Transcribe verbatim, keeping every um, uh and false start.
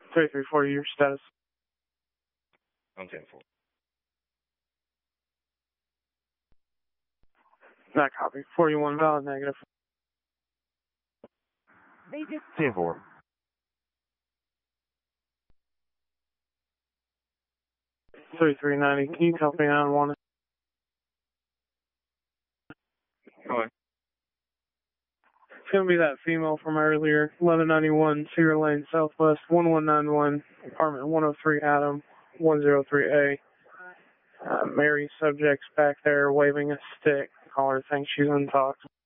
three three four, your status. I'm ten four. Not copy. forty-one valid negative. ten four. three three ninety, can you copy nine one? Go ahead. It's going to be that female from earlier, eleven ninety-one Cedar Lane Southwest, one one nine one, apartment one oh three Adam, one oh three A. Uh, Mary subject's back there waving a stick. Caller thinks she's on talk.